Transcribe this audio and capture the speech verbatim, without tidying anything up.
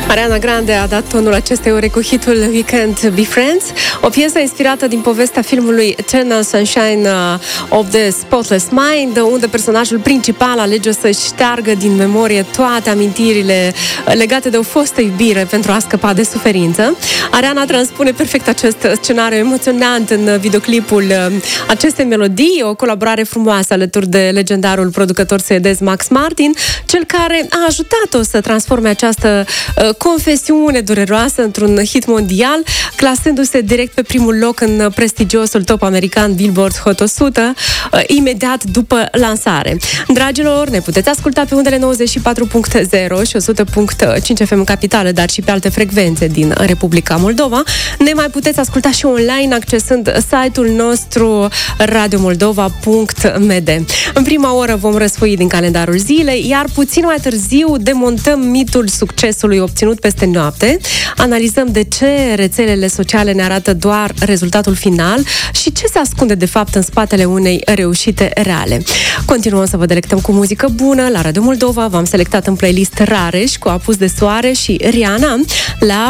Ariana Grande a dat tonul acestei ore cu hitul We Can't Be Friends, o piesă inspirată din povestea filmului Eternal Sunshine of the Spotless Mind, unde personajul principal alege să-și șteargă din memorie toate amintirile legate de o fostă iubire pentru a scăpa de suferință. Ariana transpune perfect acest scenariu emoționant în videoclipul acestei melodii, o colaborare frumoasă alături de legendarul producător suedez Max Martin, cel care a ajutat-o să transforme această uh, confesiune dureroasă într-un hit mondial, clasându-se direct pe primul loc în prestigiosul top american Billboard Hot o sută, uh, imediat după lansare. Dragilor, ne puteți asculta pe undele nouăzeci și patru punct zero și o sută punct cinci F M în capitală, dar și pe alte frecvențe din Republica Moldova. Ne mai puteți asculta și online accesând site-ul nostru radio moldova punct m d. În prima oră vom răsfoi din calendarul zilei, iar puțin mai târziu demontăm mitul succesului obținut peste noapte, analizăm de ce rețelele sociale ne arată doar rezultatul final și ce se ascunde de fapt în spatele unei reușite reale. Continuăm să vă delectăm cu muzică bună la Radio Moldova. V-am selectat în playlist Rareș cu Apus de Soare și Rihanna la